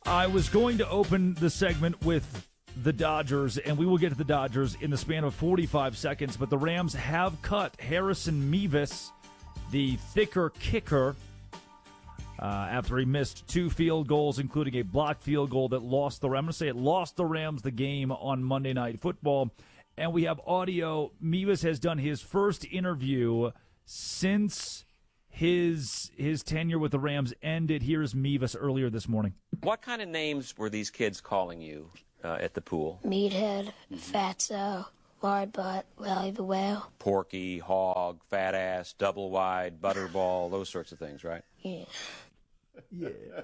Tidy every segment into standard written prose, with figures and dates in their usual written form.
I was going to open the segment with the Dodgers, and we will get to the Dodgers in the span of 45 seconds, but the Rams have cut Harrison Mevis, the thicker kicker, after he missed 2 field goals, including a blocked field goal that lost the Rams. I'm going to say it lost the Rams the game on Monday Night Football. And we have audio. Mevis has done his first interview since his tenure with the Rams ended. Here's Mevis earlier this morning. What kind of names were these kids calling you at the pool? Meathead, Fatso, Lard Butt, Wally the Whale. Porky, Hog, Fat Ass, Double Wide, Butterball, those sorts of things, right? Yeah. Yeah.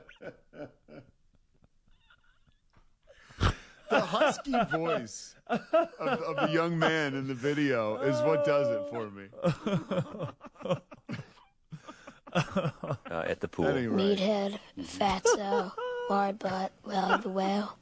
The husky voice of the young man in the video is what does it for me. At the pool. Anyway. Meathead, Fatso, Lard Butt, Wally the Whale.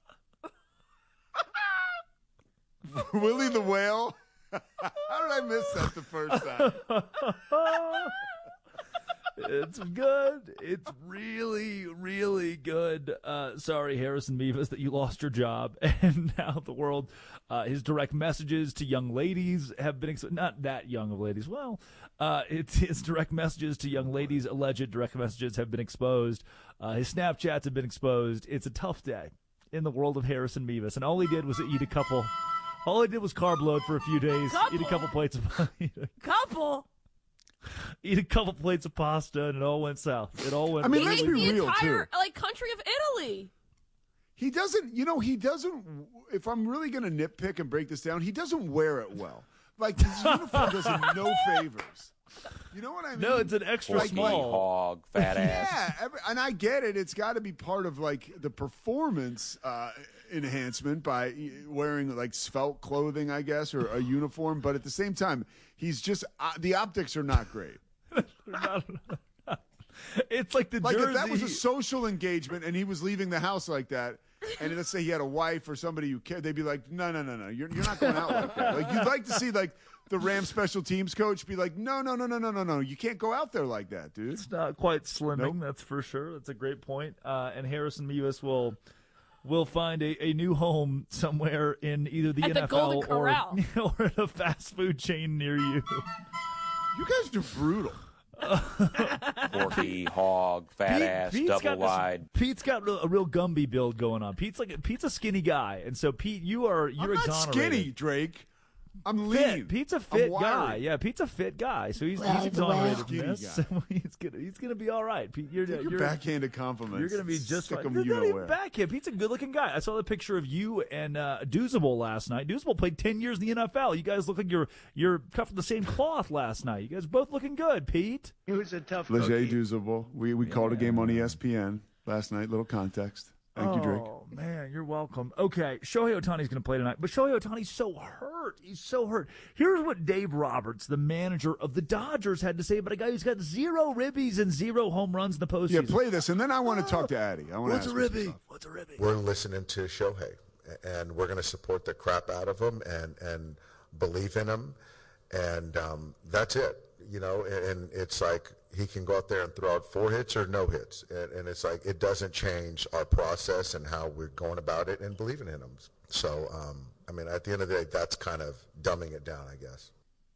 Willie the Whale? How did I miss that the first time? It's good. It's really, really good. Sorry, Harrison Mevis, that you lost your job. And now the world, his direct messages to young ladies have been, not that young of ladies. Well, it's his direct messages to young ladies, alleged direct messages have been exposed. His Snapchats have been exposed. It's a tough day in the world of Harrison Mevis. And all he did was eat a couple, all he did was carb load for a few days, eat a couple plates of, eat a couple plates of pasta, and it all went south. It all went. I mean, He let's ate be the real, entire too. country of Italy. He doesn't, if I'm really going to nitpick and break this down, he doesn't wear it well. Like, his uniform does him no favors. You know what I mean? No, it's an extra Porky, small. Hog, Fat Ass. Yeah, and I get it. It's got to be part of, like, the performance enhancement by wearing, like, svelte clothing, I guess, or a uniform. But at the same time, he's just the optics are not great. It's like the Like, jersey. if that was a social engagement and he was leaving the house like that, and let's say he had a wife or somebody who cared, they'd be like, no, you're not going out like that. Like, you'd like to see, like, the Rams special teams coach be like, no, you can't go out there like that, dude. It's not quite slimming, Nope. that's for sure. That's a great point. And Harrison Mevis will find a new home somewhere in either the At the Golden NFL Corral. or in a fast food chain near you. You guys are brutal. Porky, Hog, Fat Ass, Double Wide. Pete's got a real Gumby build going on. Pete's a skinny guy, and so Pete, you're I'm not exonerated. skinny, Drake. I'm Fit. lean. Pete's a I'm fit wiry. guy. Yeah, Pete's a fit guy, so he's Well, exonerated from skinny this. guy. So he's gonna be all right. Pete, Take your backhanded compliments. You're going to be just Stick fine. 'em There's you not know even where. back him. Pete's a good-looking guy. I saw the picture of you and Doozable last night. Doozable played 10 years in the NFL. You guys look like you're cut from the same cloth last night. You guys both looking good, Pete. He was a tough Leger cookie. Doozable. We called a game on ESPN last night. Little context. Thank you, Drake. Oh, man, you're welcome. Okay, Shohei Ohtani's going to play tonight, but Shohei Ohtani's so hurt. He's so hurt. Here's what Dave Roberts, the manager of the Dodgers, had to say about a guy who's got 0 ribbies and 0 home runs in the postseason. Yeah, play this, and then I want to talk to Addy. I want What's to a ask him ribby? some stuff. What's a ribby? We're listening to Shohei, and we're going to support the crap out of him and believe in him, and that's it. You know, and it's like he can go out there and throw out 4 hits or no hits, and it's like it doesn't change our process and how we're going about it and believing in him. So, I mean, at the end of the day, that's kind of dumbing it down, I guess.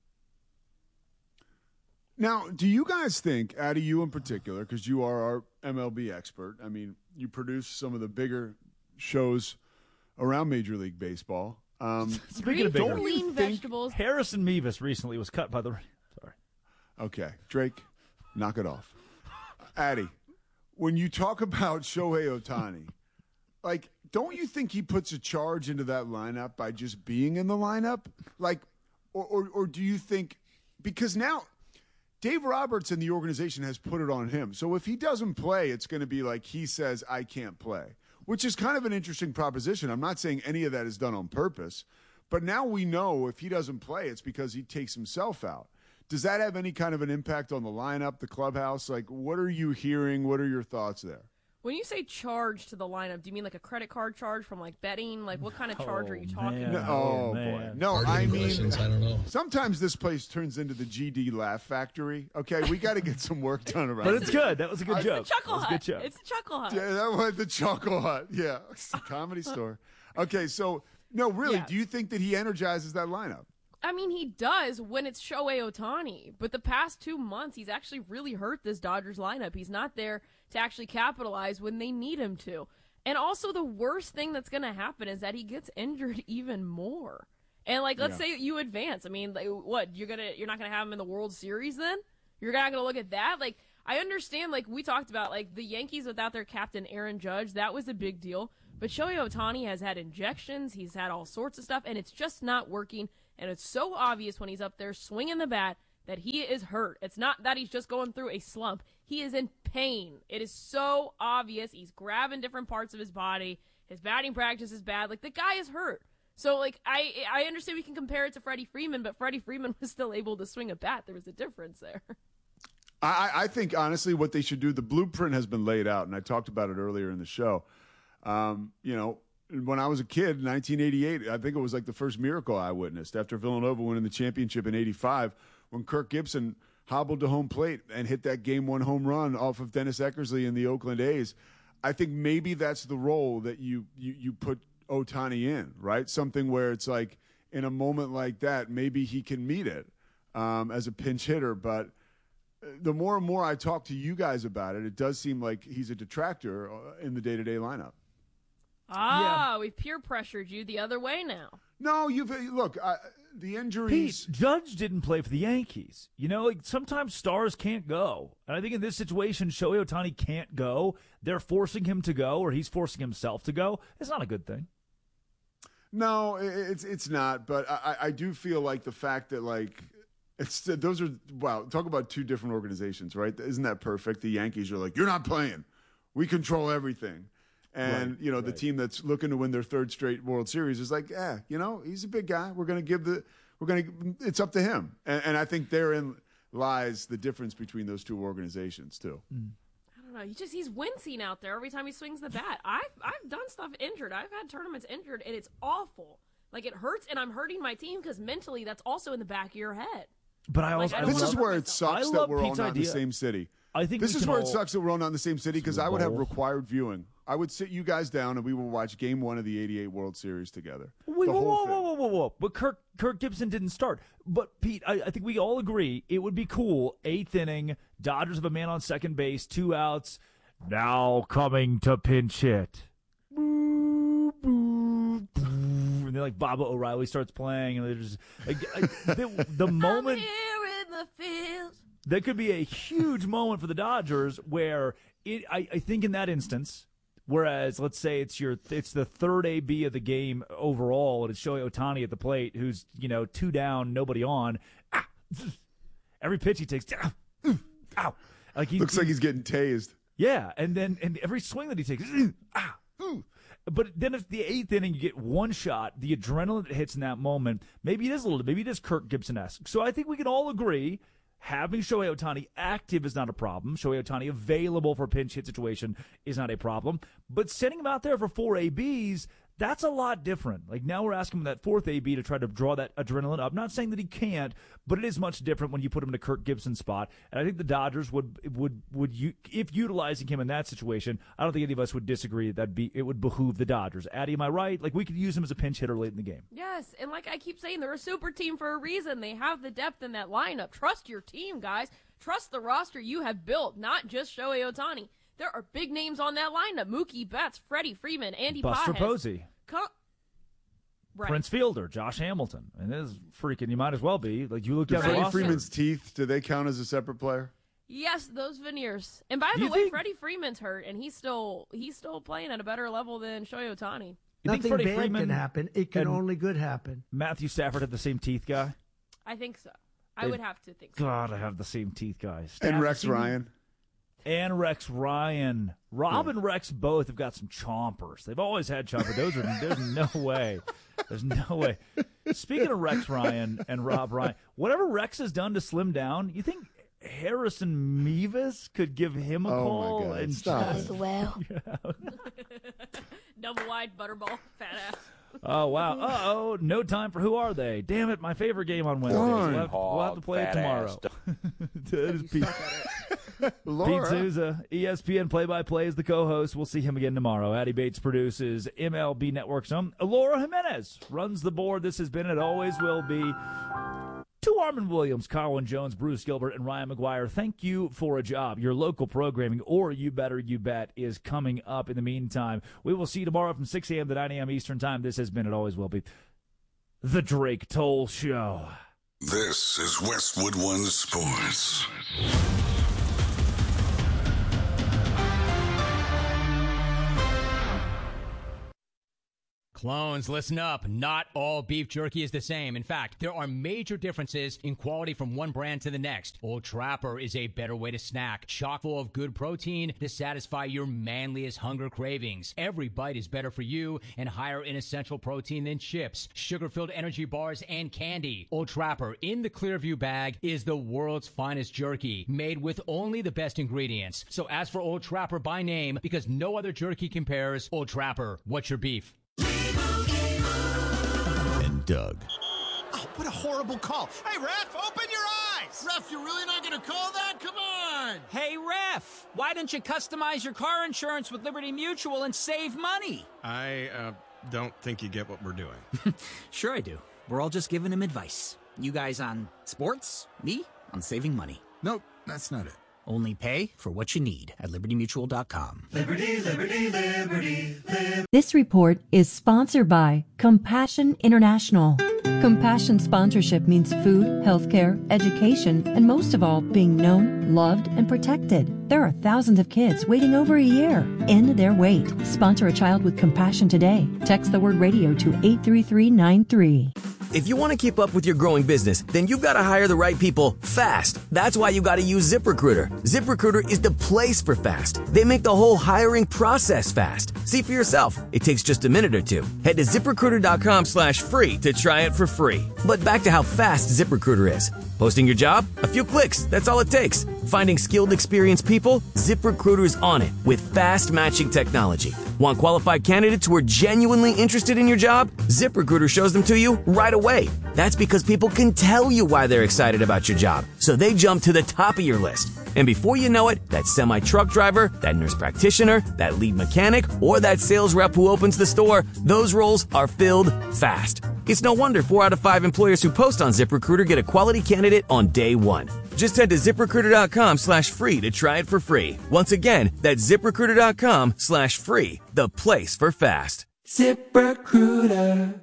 Now, do you guys think, Addy, you in particular, because you are our MLB expert, I mean, you produce some of the bigger shows around Major League Baseball. Speaking of bigger, lean think- vegetables. Harrison Mevis recently was cut by the. Sorry. Okay, Drake, knock it off. Addy, when you talk about Shohei Ohtani, like, don't you think he puts a charge into that lineup by just being in the lineup? Like, or do you think, because now Dave Roberts and the organization has put it on him. So if he doesn't play, it's going to be like he says, I can't play, which is kind of an interesting proposition. I'm not saying any of that is done on purpose, but now we know if he doesn't play, it's because he takes himself out. Does that have any kind of an impact on the lineup, the clubhouse? Like, what are you hearing? What are your thoughts there? When you say charge to the lineup, do you mean like a credit card charge from like betting? Like what kind of charge are you talking about? Boy. No, I mean, I don't know. sometimes this place turns into the GD Laugh Factory. Okay, we got to get some work done around But it. it's good. That was a good joke. It's a Chuckle That was a Hut. good joke. It's a Chuckle Hut. Yeah, that was the Chuckle Hut. Yeah, Comedy Store. Okay, so, no, really, Yeah. do you think that he energizes that lineup? I mean, he does when it's Shohei Ohtani, but the past 2 months, he's actually really hurt this Dodgers lineup. He's not there to actually capitalize when they need him to. And also, the worst thing that's going to happen is that he gets injured even more. And like, let's say you advance. I mean, like, what you're not gonna have him in the World Series then? You're not gonna look at that? Like, I understand. Like we talked about, like the Yankees without their captain Aaron Judge, that was a big deal. But Shohei Ohtani has had injections. He's had all sorts of stuff, and it's just not working. And it's so obvious when he's up there swinging the bat that he is hurt. It's not that he's just going through a slump. He is in pain. It is so obvious. He's grabbing different parts of his body. His batting practice is bad. Like, the guy is hurt. So, like, I understand we can compare it to Freddie Freeman, but Freddie Freeman was still able to swing a bat. There was a difference there. I think, honestly, what they should do, the blueprint has been laid out, and I talked about it earlier in the show. When I was a kid in 1988, I think it was like the first miracle I witnessed after Villanova winning the championship in 85 when Kirk Gibson hobbled to home plate and hit that game-one home run off of Dennis Eckersley in the Oakland A's. I think maybe that's the role that you put Ohtani in, right? Something where it's like in a moment like that, maybe he can meet it as a pinch hitter. But the more and more I talk to you guys about it, it does seem like he's a detractor in the day-to-day lineup. We've peer pressured you the other way now. No, the injuries. Pete, Judge didn't play for the Yankees. You know, like sometimes stars can't go. And I think in this situation, Shohei Ohtani can't go. They're forcing him to go, or he's forcing himself to go. It's not a good thing. No, it's not. But I do feel like the fact that, like, talk about two different organizations, right? Isn't that perfect? The Yankees are like, you're not playing. We control everything. And, the team that's looking to win their third straight World Series is like, he's a big guy. It's up to him. And I think therein lies the difference between those two organizations, too. I don't know. He's wincing out there every time he swings the bat. I've done stuff injured. I've had tournaments injured, and it's awful. Like, it hurts, and I'm hurting my team because mentally that's also in the back of your head. But I also, this is where it sucks that we're all not in the same city. I think this is where it sucks that we're all not in the same city because I would have required viewing. I would sit you guys down and we would watch Game 1 of the '88 World Series together. Whoa. But Kirk Gibson didn't start. But Pete, I think we all agree it would be cool. 8th inning, Dodgers have a man on second base, 2 outs. Now coming to pinch hit. And then like Baba O'Reilly starts playing, and there's the moment. I'm here in the field. That could be a huge moment for the Dodgers where I think in that instance, whereas let's say it's the third AB of the game overall, and it's Shohei Ohtani at the plate, who's 2 down, nobody on. Every pitch he takes, ow, like looks like he's getting tased. Yeah, and every swing that he takes, But then if the 8th inning you get one shot, the adrenaline that hits in that moment, maybe it is Kirk Gibson-esque. So I think we can all agree having Shohei Ohtani active is not a problem. Shohei Ohtani available for a pinch hit situation is not a problem. But sending him out there for 4 ABs, that's a lot different. Like now we're asking him that 4th AB to try to draw that adrenaline up. Not saying that he can't, but it is much different when you put him in a Kirk Gibson spot. And I think the Dodgers would if utilizing him in that situation, I don't think any of us would disagree that it would behoove the Dodgers. Addy, am I right? Like we could use him as a pinch hitter late in the game. Yes, and like I keep saying, they're a super team for a reason. They have the depth in that lineup. Trust your team, guys. Trust the roster you have built, not just Shohei Ohtani. There are big names on that lineup. Mookie Betts, Freddie Freeman, Andy Buster Pages. Posey. Right. Prince Fielder, Josh Hamilton. And this is freaking, you might as well be. Like you look down the Freddie roster. Freeman's teeth, do they count as a separate player? Yes, those veneers. And by the way, Freddie Freeman's hurt, and he's still playing at a better level than Shohei Ohtani. Nothing bad can happen. It can only good happen. Matthew Stafford had the same teeth guy? I think so. I would have to think so. God, I have the same teeth guys. And Rex Ryan. And Rex Ryan. Rob and Rex both have got some chompers. They've always had chompers. There's no way. There's no way. Speaking of Rex Ryan and Rob Ryan, whatever Rex has done to slim down, you think Harrison Mevis could give him a call. My God. And Stop. The whale. Double wide, butterball, fat ass. Oh, wow. Uh-oh, no time for Who Are They? Damn it, my favorite game on Wednesdays. We'll have to play it tomorrow. That is Pete. Pete Souza, ESPN play-by-play is the co-host. We'll see him again tomorrow. Addie Bates produces MLB Network's own. Laura Jimenez runs the board. This has been, it always will be, to Armin Williams, Colin Jones, Bruce Gilbert, and Ryan McGuire. Thank you for a job. Your local programming, or You Better You Bet, is coming up. In the meantime, we will see you tomorrow from 6 a.m. to 9 a.m. Eastern Time. This has been, it always will be, The Drake Toll Show. This is Westwood One Sports. Clones, listen up. Not all beef jerky is the same. In fact, there are major differences in quality from one brand to the next. Old Trapper is a better way to snack, chock full of good protein to satisfy your manliest hunger cravings. Every bite is better for you and higher in essential protein than chips, sugar-filled energy bars, and candy. Old Trapper in the Clearview bag is the world's finest jerky, made with only the best ingredients. So ask for Old Trapper by name because no other jerky compares. Old Trapper, what's your beef? And Doug. Oh, what a horrible call. Hey, ref, open your eyes. Ref, you're really not going to call that? Come on. Hey, ref, why don't you customize your car insurance with Liberty Mutual and save money? I don't think you get what we're doing. Sure I do. We're all just giving him advice. You guys on sports, me on saving money. Nope, that's not it. Only pay for what you need at LibertyMutual.com. Liberty, liberty, liberty, liberty. This report is sponsored by Compassion International. Compassion sponsorship means food, healthcare, education, and most of all, being known, loved, and protected. There are thousands of kids waiting over a year. End their wait. Sponsor a child with compassion today. Text the word radio to 83393. If you want to keep up with your growing business, then you've got to hire the right people fast. That's why you got to use ZipRecruiter. ZipRecruiter is the place for fast. They make the whole hiring process fast. See for yourself. It takes just a minute or two. Head to ZipRecruiter.com/free to try it for free. But back to how fast ZipRecruiter is. Posting your job? A few clicks. That's all it takes. Finding skilled, experienced people? ZipRecruiter's on it with fast matching technology. Want qualified candidates who are genuinely interested in your job? ZipRecruiter shows them to you right away. That's because people can tell you why they're excited about your job, so they jump to the top of your list. And before you know it, that semi-truck driver, that nurse practitioner, that lead mechanic, or that sales rep who opens the store, those roles are filled fast. It's no wonder 4 out of 5 employers who post on ZipRecruiter get a quality candidate on day one. Just head to ZipRecruiter.com/free to try it for free. Once again, that's ZipRecruiter.com/free, the place for fast. ZipRecruiter.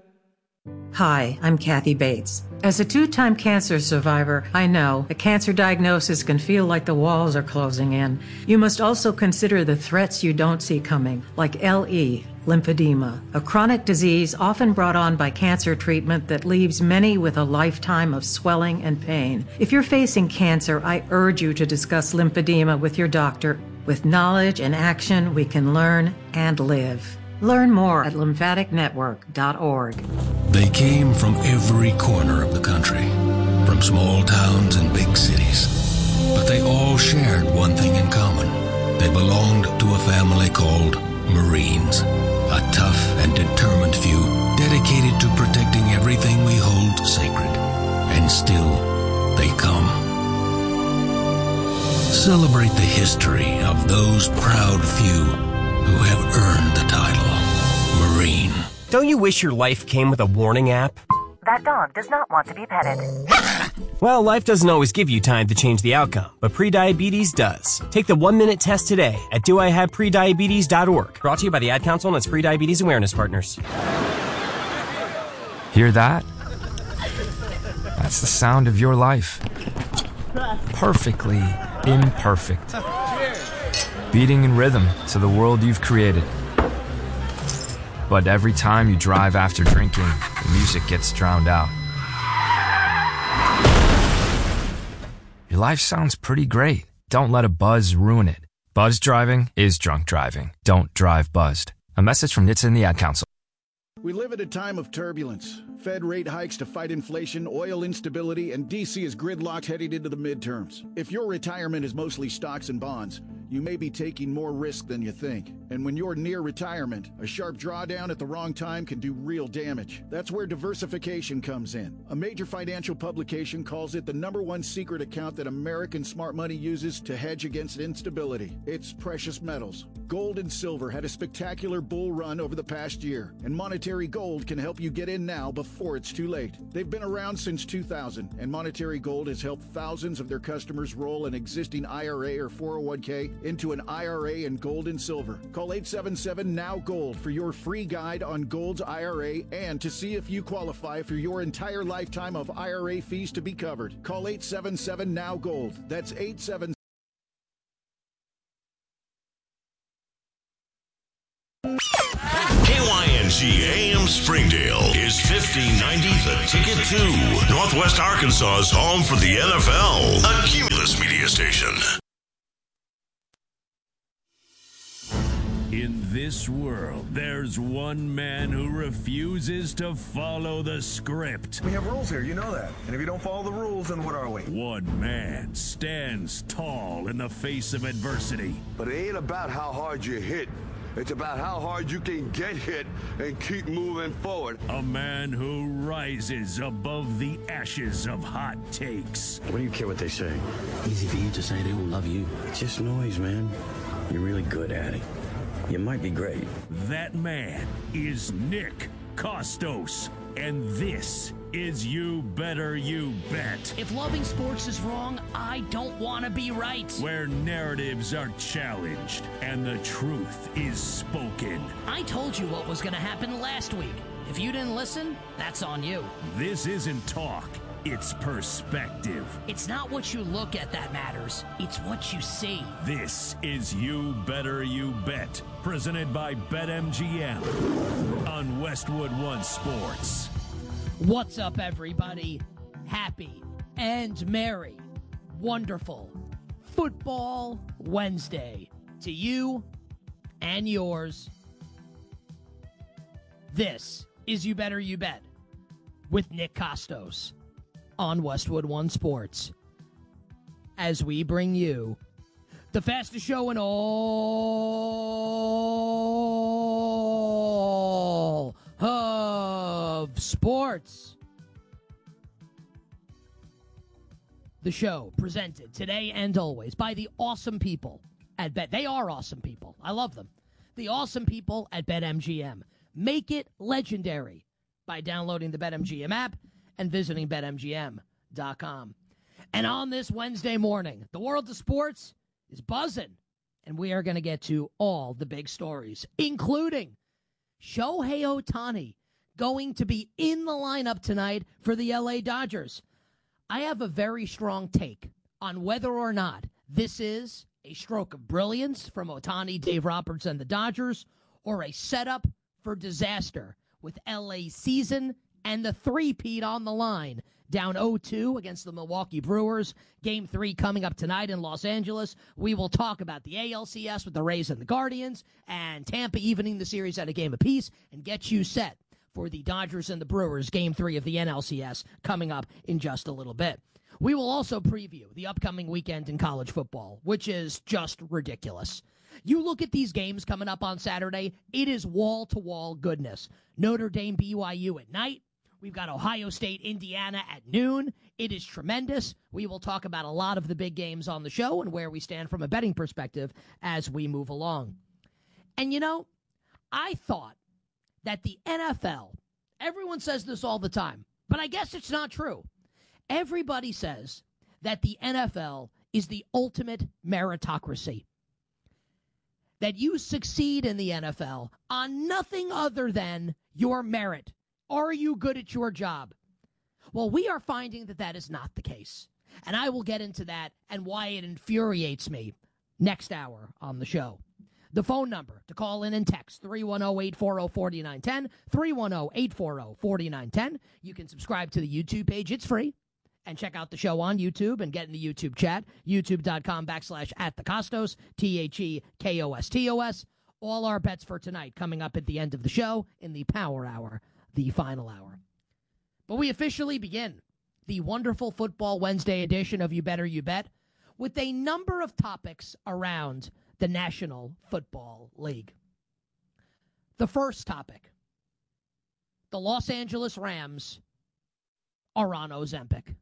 Hi, I'm Kathy Bates. As a 2-time cancer survivor, I know a cancer diagnosis can feel like the walls are closing in. You must also consider the threats you don't see coming, like LE, lymphedema, a chronic disease often brought on by cancer treatment that leaves many with a lifetime of swelling and pain. If you're facing cancer, I urge you to discuss lymphedema with your doctor. With knowledge and action, we can learn and live. Learn more at lymphaticnetwork.org. They came from every corner of the country, from small towns and big cities. But they all shared one thing in common. They belonged to a family called Marines, a tough and determined few dedicated to protecting everything we hold sacred. And still, they come. Celebrate the history of those proud few who have earned the title Marine. Don't you wish your life came with a warning app? That dog does not want to be petted. Well, life doesn't always give you time to change the outcome, but prediabetes does. Take the 1-minute test today at doihaveprediabetes.org. Brought to you by the Ad Council and its Prediabetes Awareness Partners. Hear that? That's the sound of your life. Perfectly imperfect. Beating in rhythm to the world you've created. But every time you drive after drinking, the music gets drowned out. Your life sounds pretty great. Don't let a buzz ruin it. Buzz driving is drunk driving. Don't drive buzzed. A message from NHTSA and the Ad Council. We live at a time of turbulence. Fed rate hikes to fight inflation, oil instability, and D.C. is gridlocked heading into the midterms. If your retirement is mostly stocks and bonds, you may be taking more risk than you think. And when you're near retirement, a sharp drawdown at the wrong time can do real damage. That's where diversification comes in. A major financial publication calls it the #1 secret account that American smart money uses to hedge against instability. It's precious metals. Gold and silver had a spectacular bull run over the past year, and Monetary Gold can help you get in now before it's too late. They've been around since 2000, and Monetary Gold has helped thousands of their customers roll an existing IRA or 401k into an IRA in gold and silver. Call 877-NOW-GOLD for your free guide on Gold's IRA and to see if you qualify for your entire lifetime of IRA fees to be covered. Call 877-NOW-GOLD. That's 877. KYNC AM Springdale is 1590 The Ticket 2, Northwest Arkansas's home for the NFL, a Cumulus media station. In this world, there's one man who refuses to follow the script. We have rules here, you know that. And if you don't follow the rules, then what are we? One man stands tall in the face of adversity. But it ain't about how hard you hit. It's about how hard you can get hit and keep moving forward. A man who rises above the ashes of hot takes. What do you care what they say? Easy for you to say they don't love you. It's just noise, man. You're really good at it. You might be great. That man is Nick Kostos, and this is You Better You Bet. If loving sports is wrong, I don't want to be right. Where narratives are challenged and the truth is spoken. I told you what was going to happen last week. If you didn't listen, that's on you. This isn't talk. It's perspective. It's not what you look at that matters. It's what you see. This is You Better You Bet, presented by BetMGM on Westwood One Sports. What's up, everybody? Happy and merry, wonderful Football Wednesday to you and yours. This is You Better You Bet with Nick Kostos on Westwood One Sports, as we bring you the fastest show in all of sports. The show presented today and always by the awesome people at Bet. They are awesome people. I love them. The awesome people at BetMGM. Make it legendary by downloading the BetMGM app and visiting BetMGM.com. And on this Wednesday morning, the world of sports is buzzing, and we are going to get to all the big stories, including Shohei Ohtani going to be in the lineup tonight for the LA Dodgers. I have a very strong take on whether or not this is a stroke of brilliance from Ohtani, Dave Roberts, and the Dodgers, or a setup for disaster with LA's season and the three-peat on the line. Down 0-2 against the Milwaukee Brewers. Game 3 coming up tonight in Los Angeles. We will talk about the ALCS with the Rays and the Guardians, and Tampa evening the series at a game apiece, and get you set for the Dodgers and the Brewers Game 3 of the NLCS coming up in just a little bit. We will also preview the upcoming weekend in college football, which is just ridiculous. You look at these games coming up on Saturday, it is wall-to-wall goodness. Notre Dame, BYU at night. We've got Ohio State, Indiana at noon. It is tremendous. We will talk about a lot of the big games on the show and where we stand from a betting perspective as we move along. And, you know, I thought that the NFL, everyone says this all the time, but I guess it's not true. Everybody says that the NFL is the ultimate meritocracy. That you succeed in the NFL on nothing other than your merit. Are you good at your job? Well, we are finding that that is not the case. And I will get into that and why it infuriates me next hour on the show. The phone number to call in and text, 310-840-4910, 310-840-4910. You can subscribe to the YouTube page. It's free. And check out the show on YouTube and get in the YouTube chat, youtube.com/@thekostos, TheKostos. all our bets for tonight coming up at the end of the show in the Power Hour, the final hour. But we officially begin the wonderful Football Wednesday edition of You Better You Bet with a number of topics around the National Football League. The first topic, the Los Angeles Rams are on Ozempic.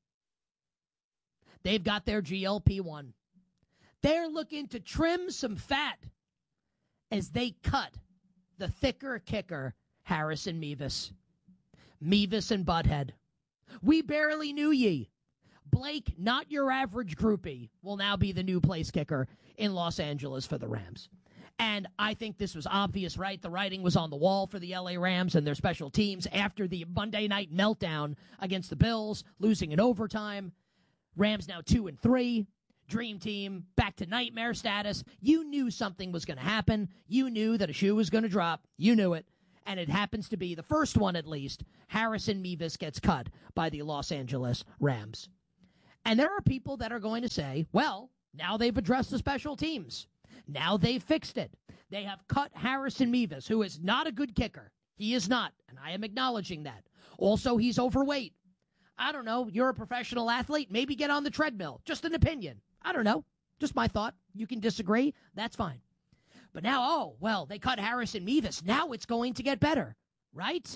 They've got their GLP-1. They're looking to trim some fat as they cut the thicker kicker, Harrison Mevis. Mevis and Butthead. We barely knew ye. Blake, not your average groupie, will now be the new place kicker in Los Angeles for the Rams. And I think this was obvious, right? The writing was on the wall for the LA Rams and their special teams after the Monday night meltdown against the Bills, losing in overtime. Rams now 2-3. Dream team, back to nightmare status. You knew something was going to happen. You knew that a shoe was going to drop. You knew it. And it happens to be the first one, at least. Harrison Mevis gets cut by the Los Angeles Rams. And there are people that are going to say, well, now they've addressed the special teams. Now they've fixed it. They have cut Harrison Mevis, who is not a good kicker. He is not, and I am acknowledging that. Also, he's overweight. I don't know. You're a professional athlete. Maybe get on the treadmill. Just an opinion. I don't know. Just my thought. You can disagree. That's fine. But now, oh, well, they cut Harrison Mevis. Now it's going to get better, right?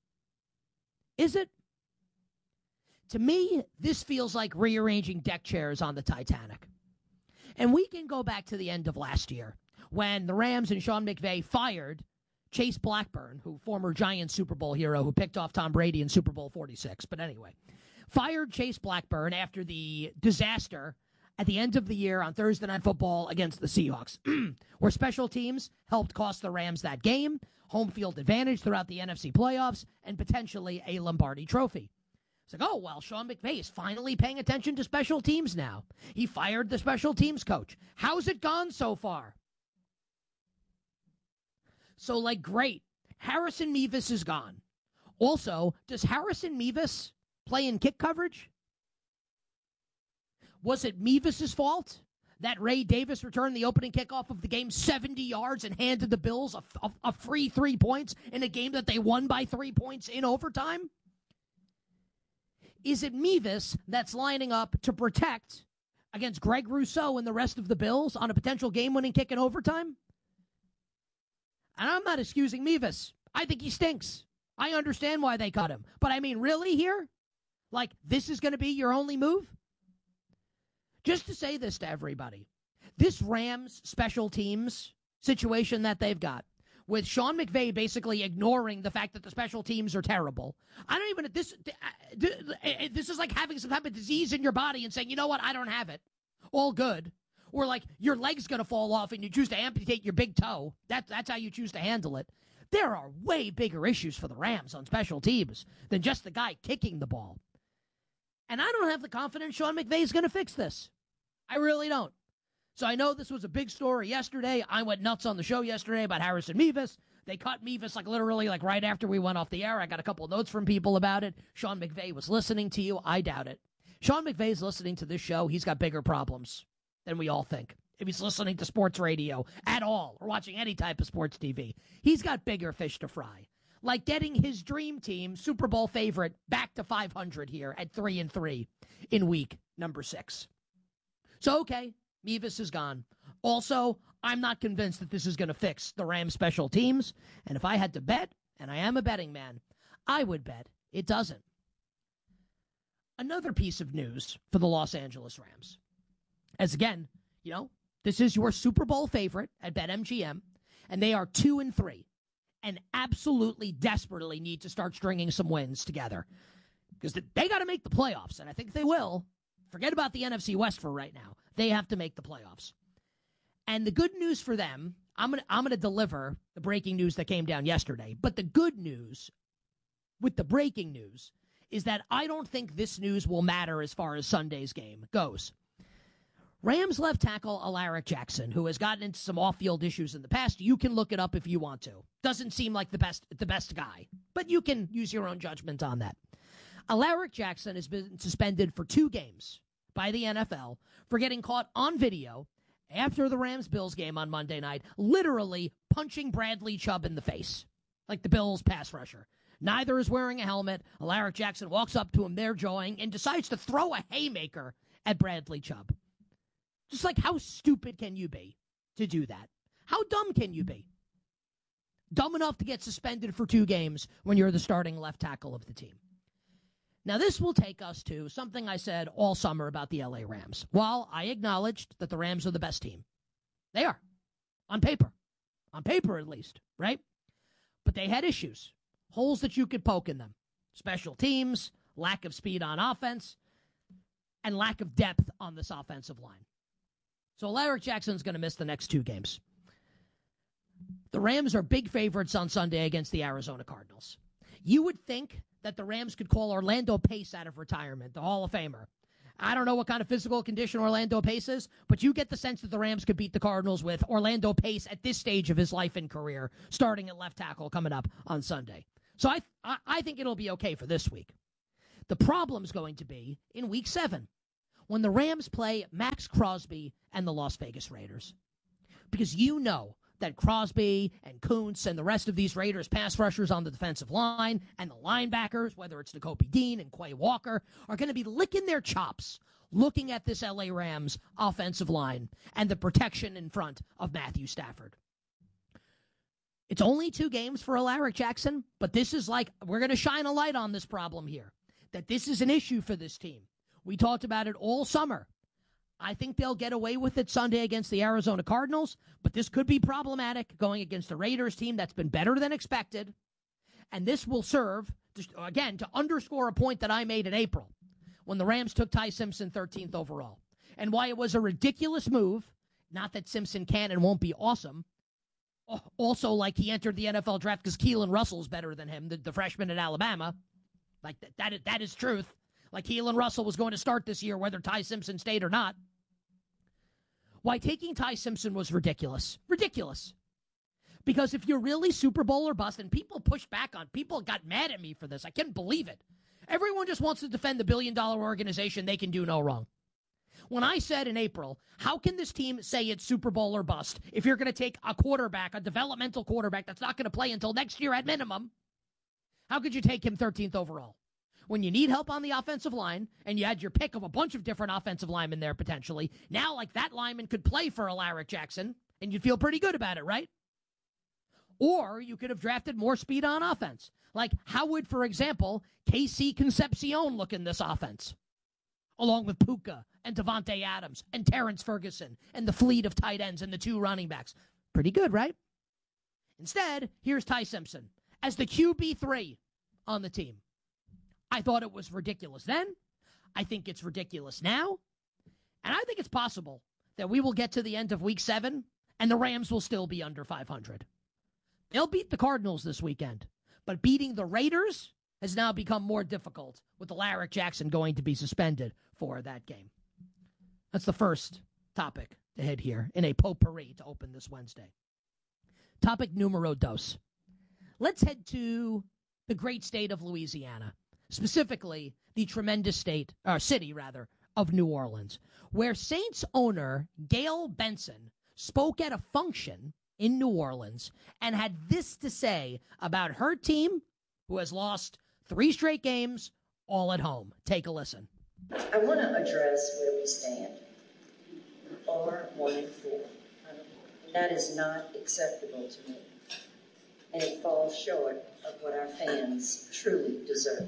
Is it? To me, this feels like rearranging deck chairs on the Titanic. And we can go back to the end of last year when the Rams and Sean McVay fired Chase Blackburn, who former Giants Super Bowl hero who picked off Tom Brady in Super Bowl 46. But anyway, fired Chase Blackburn after the disaster at the end of the year on Thursday Night Football against the Seahawks, where special teams helped cost the Rams that game, home field advantage throughout the NFC playoffs, and potentially a Lombardi trophy. It's like, oh, well, Sean McVay is finally paying attention to special teams now. He fired the special teams coach. How's it gone so far? So, like, great. Harrison Mevis is gone. Also, does Harrison Mevis play in kick coverage? Was it Mevis' fault that Ray Davis returned the opening kickoff of the game 70 yards and handed the Bills a free 3 points in a game that they won by 3 points in overtime? Is it Mevis that's lining up to protect against Greg Rousseau and the rest of the Bills on a potential game-winning kick in overtime? And I'm not excusing Mevis. I think he stinks. I understand why they cut him. But I mean, really here? Like, this is going to be your only move? Just to say this to everybody, this Rams special teams situation that they've got, with Sean McVay basically ignoring the fact that the special teams are terrible. I don't even, this is like having some type of disease in your body and saying, you know what, I don't have it. All good. Or like your leg's going to fall off and you choose to amputate your big toe. That's how you choose to handle it. There are way bigger issues for the Rams on special teams than just the guy kicking the ball. And I don't have the confidence Sean McVay is going to fix this. I really don't. So I know this was a big story yesterday. I went nuts on the show yesterday about Harrison Mevis. They cut Mevis literally right after we went off the air. I got a couple of notes from people about it. Sean McVay was listening to you. I doubt it. Sean McVay's listening to this show. He's got bigger problems than we all think. If he's listening to sports radio at all or watching any type of sports TV, he's got bigger fish to fry. Like getting his dream team, Super Bowl favorite, back to 500 here at 3-3 in week number 6. So, okay, Mevis is gone. Also, I'm not convinced that this is going to fix the Rams special teams. And if I had to bet, and I am a betting man, I would bet it doesn't. Another piece of news for the Los Angeles Rams. As again, this is your Super Bowl favorite at BetMGM, and they are 2-3. And absolutely, desperately need to start stringing some wins together. Because they got to make the playoffs, and I think they will. Forget about the NFC West for right now. They have to make the playoffs. And the good news for them, I'm gonna deliver the breaking news that came down yesterday. But the good news with the breaking news is that I don't think this news will matter as far as Sunday's game goes. Rams left tackle Alaric Jackson, who has gotten into some off-field issues in the past. You can look it up if you want to. Doesn't seem like the best guy, but you can use your own judgment on that. Alaric Jackson has been suspended for 2 games by the NFL for getting caught on video after the Rams-Bills game on Monday night, literally punching Bradley Chubb in the face, like the Bills pass rusher. Neither is wearing a helmet. Alaric Jackson walks up to him, they're jawing, and decides to throw a haymaker at Bradley Chubb. Just like, how stupid can you be to do that? How dumb can you be? Dumb enough to get suspended for 2 games when you're the starting left tackle of the team. Now, this will take us to something I said all summer about the LA Rams. While I acknowledged that the Rams are the best team, they are, on paper. On paper, at least, right? But they had issues, holes that you could poke in them. Special teams, lack of speed on offense, and lack of depth on this offensive line. So Alaric Jackson's going to miss the next 2 games. The Rams are big favorites on Sunday against the Arizona Cardinals. You would think that the Rams could call Orlando Pace out of retirement, the Hall of Famer. I don't know what kind of physical condition Orlando Pace is, but you get the sense that the Rams could beat the Cardinals with Orlando Pace at this stage of his life and career, starting at left tackle coming up on Sunday. So I think it'll be okay for this week. The problem's going to be in Week 7, when the Rams play Max Crosby and the Las Vegas Raiders. Because you know that Crosby and Kuntz and the rest of these Raiders pass rushers on the defensive line and the linebackers, whether it's Nakobe Dean and Quay Walker, are going to be licking their chops looking at this LA Rams offensive line and the protection in front of Matthew Stafford. It's only 2 games for Alaric Jackson, but this is like, we're going to shine a light on this problem here, that this is an issue for this team. We talked about it all summer. I think they'll get away with it Sunday against the Arizona Cardinals, but this could be problematic going against a Raiders team that's been better than expected. And this will serve, again, to underscore a point that I made in April when the Rams took Ty Simpson 13th overall. And why it was a ridiculous move, not that Simpson can and won't be awesome. Also, like, he entered the NFL draft because Keelan Russell's better than him, the freshman at Alabama. Like, that is truth. Like, Keelan Russell was going to start this year whether Ty Simpson stayed or not. Why taking Ty Simpson was ridiculous. Ridiculous. Because if you're really Super Bowl or bust, and people got mad at me for this. I can't believe it. Everyone just wants to defend the billion-dollar organization they can do no wrong. When I said in April, how can this team say it's Super Bowl or bust if you're going to take a quarterback, a developmental quarterback that's not going to play until next year at minimum? How could you take him 13th overall? When you need help on the offensive line, and you had your pick of a bunch of different offensive linemen there potentially, now, like, that lineman could play for Alaric Jackson, and you'd feel pretty good about it, right? Or you could have drafted more speed on offense. Like, how would, for example, KC Concepcion look in this offense? Along with Puka and Devontae Adams and Terrence Ferguson and the fleet of tight ends and the 2 running backs. Pretty good, right? Instead, here's Ty Simpson as the QB3 on the team. I thought it was ridiculous then. I think it's ridiculous now. And I think it's possible that we will get to the end of Week 7 and the Rams will still be under 500. They'll beat the Cardinals this weekend, but beating the Raiders has now become more difficult with Alaric Jackson going to be suspended for that game. That's the first topic to hit here in a potpourri to open this Wednesday. Topic numero dos. Let's head to the great state of Louisiana. Specifically, the tremendous city of New Orleans, where Saints owner Gayle Benson spoke at a function in New Orleans and had this to say about her team, who has lost 3 straight games, all at home. Take a listen. I want to address where we stand. We are 1-4. That is not acceptable to me, and it falls short of what our fans truly deserve.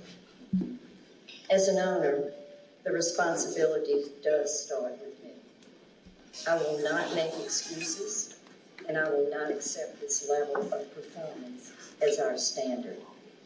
As an owner, the responsibility does start with me. I will not make excuses, and I will not accept this level of performance as our standard.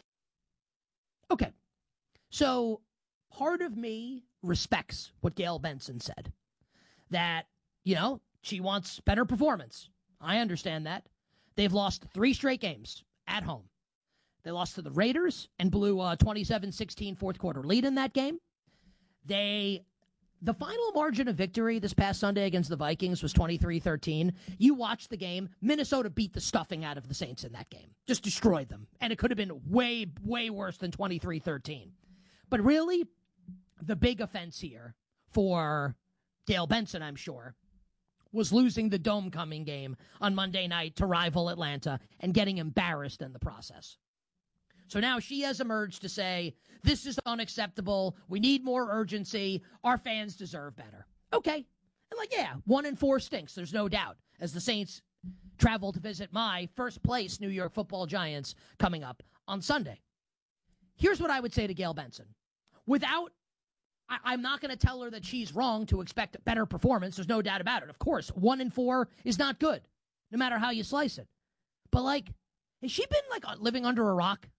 Okay, so part of me respects what Gayle Benson said, that, she wants better performance. I understand that. They've lost 3 straight games at home. They lost to the Raiders and blew a 27-16 fourth quarter lead in that game. The final margin of victory this past Sunday against the Vikings was 23-13. You watched the game. Minnesota beat the stuffing out of the Saints in that game. Just destroyed them. And it could have been way, way worse than 23-13. But really, the big offense here for Gayle Benson, I'm sure, was losing the Dome-coming game on Monday night to rival Atlanta and getting embarrassed in the process. So now she has emerged to say, this is unacceptable. We need more urgency. Our fans deserve better. Okay. And like, yeah, 1-4 stinks. There's no doubt. As the Saints travel to visit my first place New York Football Giants coming up on Sunday. Here's what I would say to Gayle Benson. I'm not going to tell her that she's wrong to expect better performance. There's no doubt about it. Of course, 1-4 is not good, no matter how you slice it. But, like, has she been, like, living under a rock?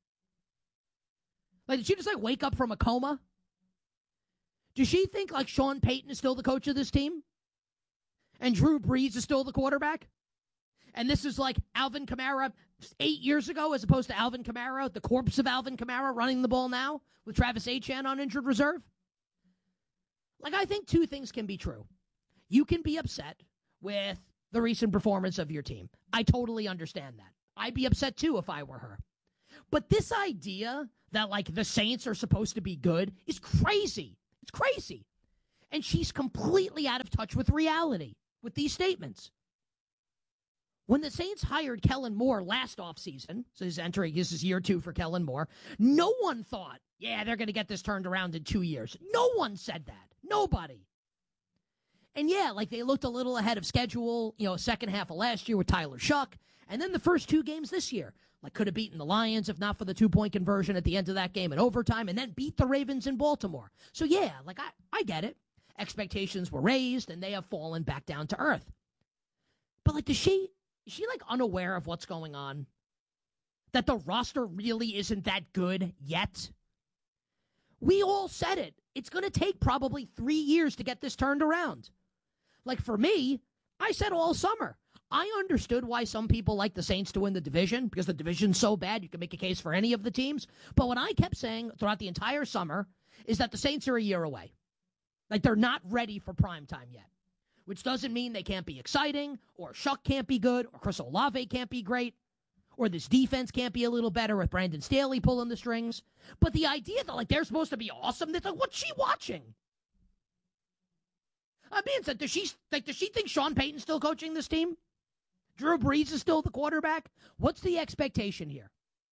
Like, did she just, like, wake up from a coma? Does she think, like, Sean Payton is still the coach of this team? And Drew Brees is still the quarterback? And this is like Alvin Kamara 8 years ago as opposed to Alvin Kamara, the corpse of Alvin Kamara, running the ball now with Travis Etienne on injured reserve? Like, I think two things can be true. You can be upset with the recent performance of your team. I totally understand that. I'd be upset, too, if I were her. But this idea that, like, the Saints are supposed to be good is crazy. It's crazy. And she's completely out of touch with reality with these statements. When the Saints hired Kellen Moore last offseason, so this is year 2 for Kellen Moore, no one thought, yeah, they're going to get this turned around in 2 years. No one said that. Nobody. And yeah, like they looked a little ahead of schedule, second half of last year with Tyler Shuck, and then the first 2 games this year. Like could have beaten the Lions if not for the 2-point conversion at the end of that game in overtime, and then beat the Ravens in Baltimore. So yeah, like I get it. Expectations were raised, and they have fallen back down to earth. But like, is she like unaware of what's going on? That the roster really isn't that good yet? We all said it. It's going to take probably 3 years to get this turned around. Like for me, I said all summer, I understood why some people like the Saints to win the division, because the division's so bad you can make a case for any of the teams. But what I kept saying throughout the entire summer is that the Saints are a year away. Like they're not ready for prime time yet. Which doesn't mean they can't be exciting, or Shuck can't be good, or Chris Olave can't be great, or this defense can't be a little better with Brandon Staley pulling the strings. But the idea that, like, they're supposed to be awesome, that's like, what's she watching? I mean, does she think Sean Payton's still coaching this team? Drew Brees is still the quarterback? What's the expectation here?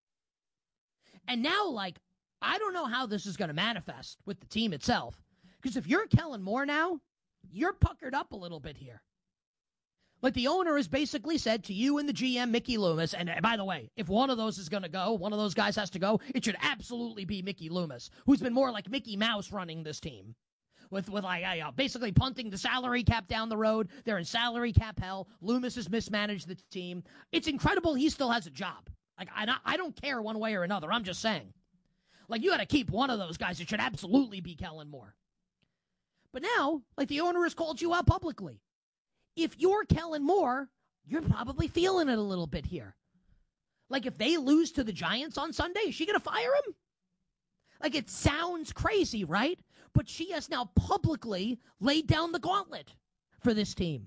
And now, like, I don't know how this is going to manifest with the team itself. Because if you're Kellen Moore now, you're puckered up a little bit here. Like the owner has basically said to you and the GM, Mickey Loomis, and by the way, if one of those is going to go, one of those guys has to go, it should absolutely be Mickey Loomis, who's been more like Mickey Mouse running this team. With basically punting the salary cap down the road. They're in salary cap hell. Loomis has mismanaged the team. It's incredible he still has a job. Like I don't care one way or another. I'm just saying. Like you got to keep one of those guys. It should absolutely be Kellen Moore. But now, like the owner has called you out publicly. If you're Kellen Moore, you're probably feeling it a little bit here. Like if they lose to the Giants on Sunday, is she going to fire him? Like it sounds crazy, right? But she has now publicly laid down the gauntlet for this team.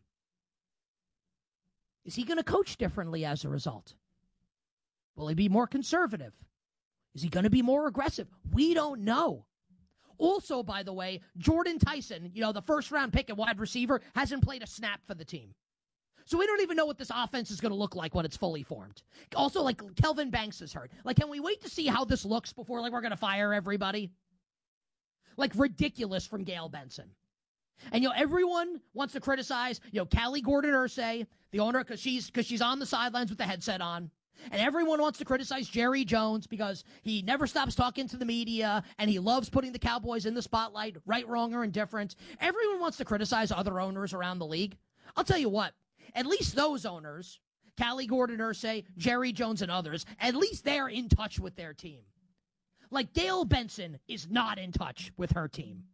Is he going to coach differently as a result? Will he be more conservative? Is he going to be more aggressive? We don't know. Also, by the way, Jordan Tyson, the first-round pick at wide receiver, hasn't played a snap for the team. So we don't even know what this offense is going to look like when it's fully formed. Also, like, Kelvin Banks is hurt. Like, can we wait to see how this looks before, like, we're going to fire everybody? Like, ridiculous from Gayle Benson. And, everyone wants to criticize, Callie Gordon-Ursay, the owner, because she's on the sidelines with the headset on. And everyone wants to criticize Jerry Jones because he never stops talking to the media and he loves putting the Cowboys in the spotlight, right, wrong, or indifferent. Everyone wants to criticize other owners around the league. I'll tell you what, at least those owners, Callie Gordon-Ursay, Jerry Jones, and others, at least they're in touch with their team. Like Gayle Benson is not in touch with her team.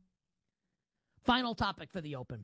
Final topic for the Open.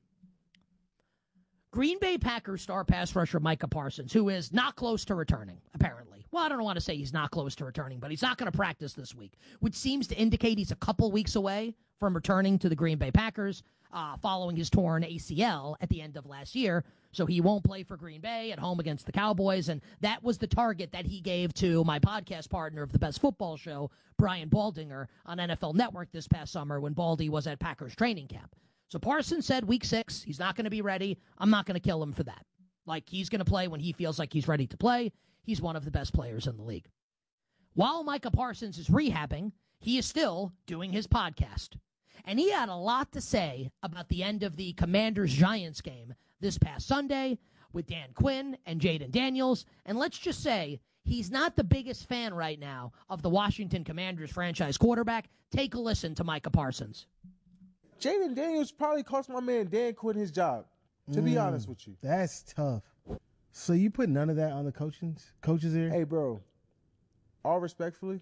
Green Bay Packers star pass rusher Micah Parsons, who is not close to returning, apparently. Well, I don't want to say he's not close to returning, but he's not going to practice this week, which seems to indicate he's a couple weeks away from returning to the Green Bay Packers following his torn ACL at the end of last year. So he won't play for Green Bay at home against the Cowboys, and that was the target that he gave to my podcast partner of the Best Football Show, Brian Baldinger, on NFL Network this past summer when Baldy was at Packers training camp. So Parsons said week 6, he's not going to be ready. I'm not going to kill him for that. Like, he's going to play when he feels like he's ready to play. He's one of the best players in the league. While Micah Parsons is rehabbing, he is still doing his podcast. And he had a lot to say about the end of the Commanders-Giants game this past Sunday with Dan Quinn and Jaden Daniels. And let's just say he's not the biggest fan right now of the Washington Commanders franchise quarterback. Take a listen to Micah Parsons. Jaden Daniels probably cost my man Dan Quinn his job, to be honest with you. That's tough. So you put none of that on the coaches here? Hey, bro, all respectfully,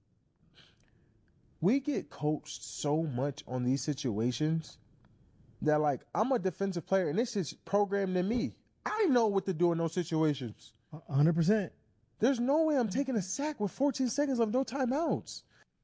we get coached so much on these situations that, like, I'm a defensive player, and this is programmed in me. I know what to do in those situations. 100%. There's no way I'm taking a sack with 14 seconds of no timeouts.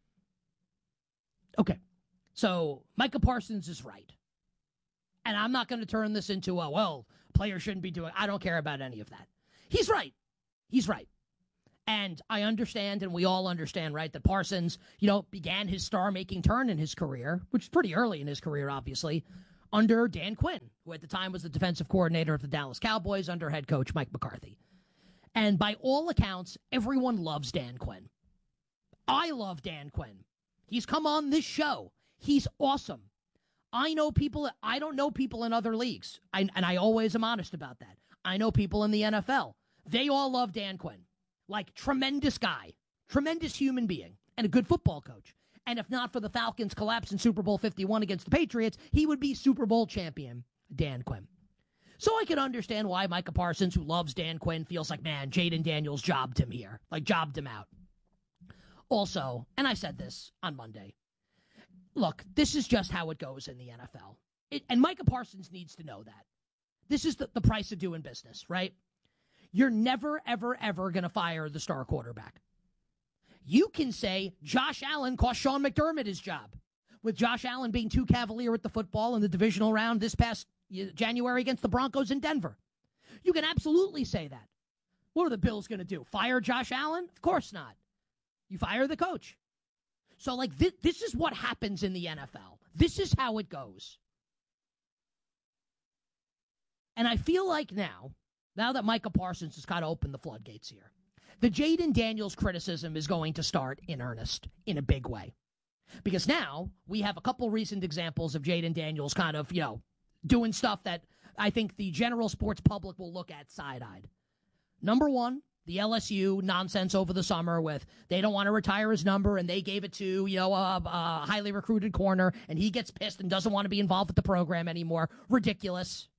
Okay. So Micah Parsons is right. And I'm not going to turn this into players shouldn't be doing. I don't care about any of that. He's right. He's right. And I understand, and we all understand, right, that Parsons, began his star-making turn in his career, which is pretty early in his career, obviously, under Dan Quinn, who at the time was the defensive coordinator of the Dallas Cowboys under head coach Mike McCarthy. And by all accounts, everyone loves Dan Quinn. I love Dan Quinn. He's come on this show. He's awesome. I know people. I don't know people in other leagues, and I always am honest about that. I know people in the NFL. They all love Dan Quinn. Like, tremendous guy, tremendous human being, and a good football coach. And if not for the Falcons' collapse in Super Bowl 51 against the Patriots, he would be Super Bowl champion, Dan Quinn. So I can understand why Micah Parsons, who loves Dan Quinn, feels like, man, Jaden Daniels jobbed him here, jobbed him out. Also, and I said this on Monday, look, this is just how it goes in the NFL. And Micah Parsons needs to know that. This is the price of doing business, right? You're never, ever, ever going to fire the star quarterback. You can say Josh Allen cost Sean McDermott his job, with Josh Allen being too cavalier at the football in the divisional round this past January against the Broncos in Denver. You can absolutely say that. What are the Bills going to do? Fire Josh Allen? Of course not. You fire the coach. So, like, this is what happens in the NFL. This is how it goes. And I feel like now that Micah Parsons has kind of opened the floodgates here, the Jaden Daniels criticism is going to start in earnest, in a big way. Because now we have a couple recent examples of Jaden Daniels kind of, doing stuff that I think the general sports public will look at side-eyed. Number one, the LSU nonsense over the summer with they don't want to retire his number and they gave it to, a highly recruited corner, and he gets pissed and doesn't want to be involved with the program anymore. Ridiculous.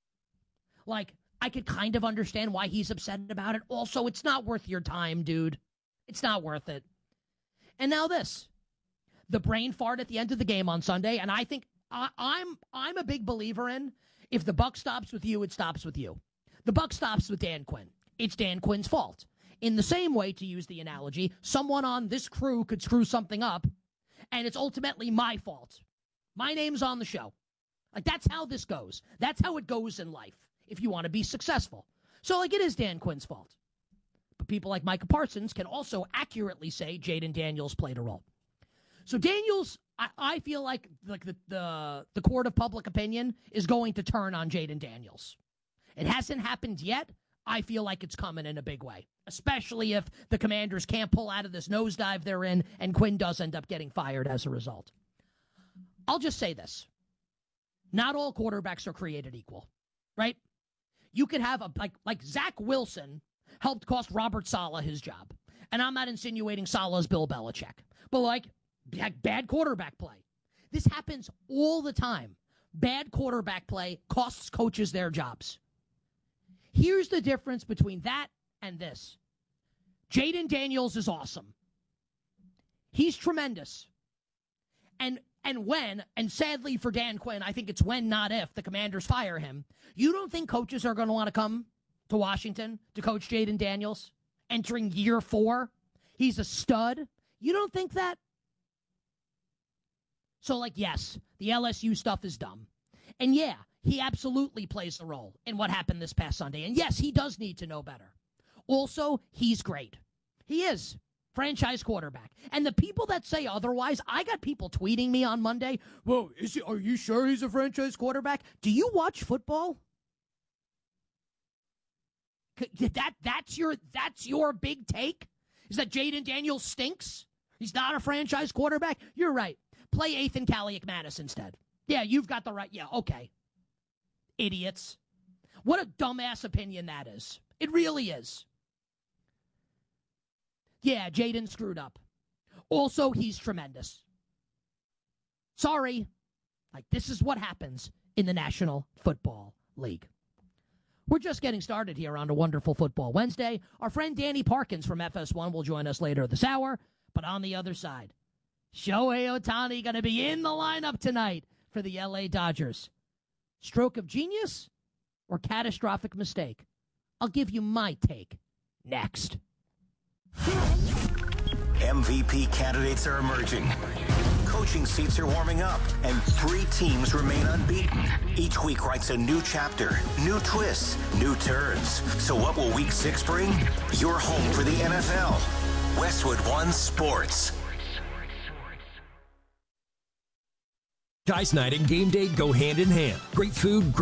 Like, I could kind of understand why he's upset about it. Also, it's not worth your time, dude. It's not worth it. And now this. The brain fart at the end of the game on Sunday, and I think I'm a big believer in if the buck stops with you, it stops with you. The buck stops with Dan Quinn. It's Dan Quinn's fault. In the same way, to use the analogy, someone on this crew could screw something up, and it's ultimately my fault. My name's on the show. Like, that's how this goes. That's how it goes in life if you want to be successful. So, like, it is Dan Quinn's fault. But people like Micah Parsons can also accurately say Jaden Daniels played a role. So Daniels, I feel like the court of public opinion is going to turn on Jaden Daniels. It hasn't happened yet. I feel like it's coming in a big way, especially if the Commanders can't pull out of this nosedive they're in and Quinn does end up getting fired as a result. I'll just say this. Not all quarterbacks are created equal, right? You could have like Zach Wilson helped cost Robert Saleh his job. And I'm not insinuating Saleh's Bill Belichick, but bad quarterback play. This happens all the time. Bad quarterback play costs coaches their jobs. Here's the difference between that and this. Jaden Daniels is awesome. He's tremendous. And sadly for Dan Quinn, I think it's when, not if, the Commanders fire him. You don't think coaches are going to want to come to Washington to coach Jaden Daniels entering year 4? He's a stud. You don't think that? So, yes, the LSU stuff is dumb. And yeah, he absolutely plays the role in what happened this past Sunday. And yes, he does need to know better. Also, he's great. He is. franchise quarterback. And the people that say otherwise, I got people tweeting me on Monday, well, are you sure he's a franchise quarterback? Do you watch football? That's your big take? Is that Jaden Daniels stinks? He's not a franchise quarterback? You're right. Play Ethan Kaliak-Mattis instead. Yeah, you've got the right. Yeah, okay. Idiots. What a dumbass opinion that is. It really is. Yeah, Jaden screwed up. Also, he's tremendous. Sorry. Like, this is what happens in the National Football League. We're just getting started here on a wonderful Football Wednesday. Our friend Danny Parkins from FS1 will join us later this hour. But on the other side, Shohei Ohtani going to be in the lineup tonight for the LA Dodgers. Stroke of genius or catastrophic mistake? I'll give you my take next. MVP candidates are emerging. Coaching seats are warming up, and 3 teams remain unbeaten. Each week writes a new chapter, new twists, new turns. So what will Week 6 bring? Your home for the NFL. Westwood One Sports. Guys Night and game day go hand in hand. Great food, great